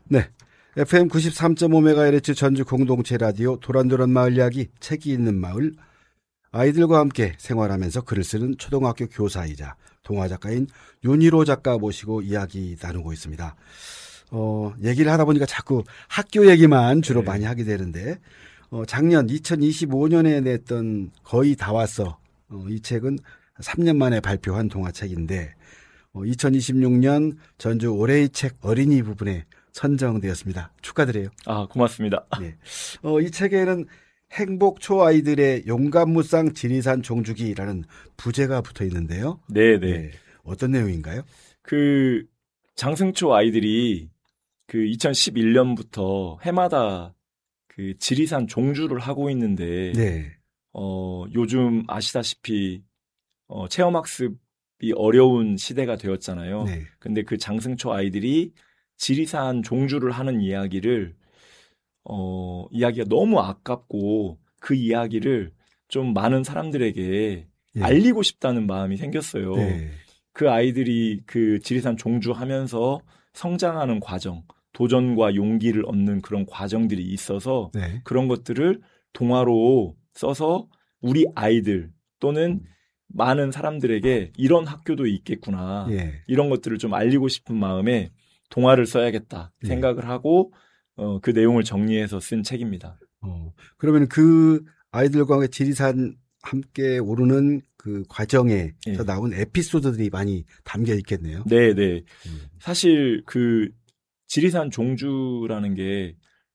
네. FM 93.5MHz 전주 공동체 라디오 도란도란 마을 이야기 책이 있는 마을 아이들과 함께 생활하면서 글을 쓰는 초등학교 교사이자 동화작가인 윤희로 작가 모시고 이야기 나누고 있습니다. 얘기를 하다 보니까 자꾸 학교 얘기만 주로 많이 하게 되는데 작년 2025년에 냈던 거의 다 왔어. 이 책은 3년 만에 발표한 동화책인데 2026년 전주 올해의 책 어린이 부분에 선정되었습니다. 축하드려요. 아, 고맙습니다. 네. 이 책에는 행복초 아이들의 용감무쌍 지리산 종주기라는 부제가 붙어 있는데요. 네네. 네. 어떤 내용인가요? 그 장승초 아이들이 그 2011년부터 해마다 그 지리산 종주를 하고 있는데, 네. 요즘 아시다시피 체험학습이 어려운 시대가 되었잖아요. 네. 근데 그 장승초 아이들이 지리산 종주를 하는 이야기를 이야기가 너무 아깝고 그 이야기를 좀 많은 사람들에게 예. 알리고 싶다는 마음이 생겼어요. 네. 그 아이들이 그 지리산 종주하면서 성장하는 과정, 도전과 용기를 얻는 그런 과정들이 있어서 네. 그런 것들을 동화로 써서 우리 아이들 또는 많은 사람들에게 이런 학교도 있겠구나. 예. 이런 것들을 좀 알리고 싶은 마음에 동화를 써야겠다 생각을 하고 그 내용을 정리해서 쓴 책입니다. 그러면 그 아이들과 지리산 함께 오르는 그 과정에서 나온 에피소드들이 많이 담겨 있겠네요. 네네. 사실 그 지리산 종주라는 게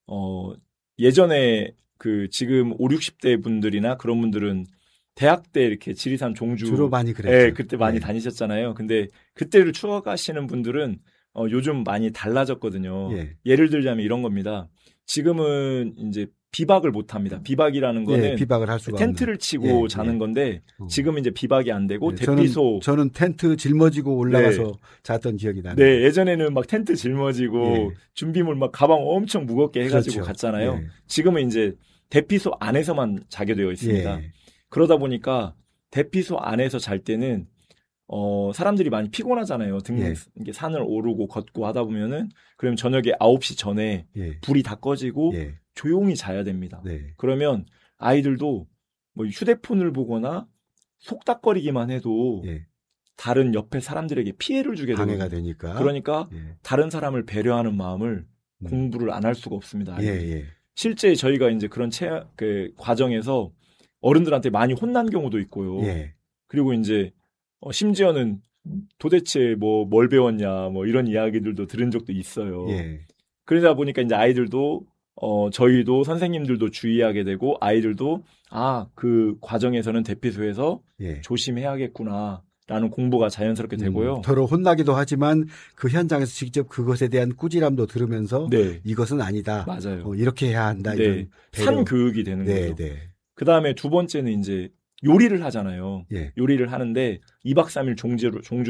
예전에 그 지금 5, 60대 분들이나 그런 분들은 대학 때 이렇게 지리산 종주 주로 많이 그랬죠. 네, 그때 많이 다니셨잖아요. 근데 그때를 추억하시는 분들은 요즘 많이 달라졌거든요. 예를 들자면 이런 겁니다. 지금은 이제 비박을 못 합니다. 비박이라는 거는 비박을 할 수가 텐트를 치고 자는 건데 지금은 이제 비박이 안 되고 대피소. 저는 텐트 짊어지고 올라가서 잤던 기억이 나네요. 네, 예전에는 막 텐트 짊어지고 준비물 막 가방 엄청 무겁게 해가지고 그렇죠. 갔잖아요. 지금은 이제 대피소 안에서만 자게 되어 있습니다. 그러다 보니까 대피소 안에서 잘 때는 사람들이 많이 피곤하잖아요. 이게 산을 오르고 걷고 하다 보면은 그러면 저녁에 9시 전에 불이 다 꺼지고 조용히 자야 됩니다. 그러면 아이들도 뭐 휴대폰을 보거나 속닥거리기만 해도 다른 옆에 사람들에게 피해를 주게 방해가 되거든요. 되니까. 그러니까 다른 사람을 배려하는 마음을 공부를 안 할 수가 없습니다. 실제 저희가 이제 그런 그 과정에서 어른들한테 많이 혼난 경우도 있고요. 그리고 이제 심지어는 도대체 뭘 배웠냐 뭐 이런 이야기들도 들은 적도 있어요. 그러다 보니까 이제 아이들도 저희도 선생님들도 주의하게 되고 아이들도 그 과정에서는 대피소에서 조심해야겠구나라는 공부가 자연스럽게 되고요. 서로 혼나기도 하지만 그 현장에서 직접 그것에 대한 꾸지람도 들으면서 이것은 아니다. 맞아요. 이렇게 해야 한다. 이런 산 교육이 되는 거죠. 그 다음에 두 번째는 이제 요리를 하잖아요. 요리를 하는데 2박 3일 종주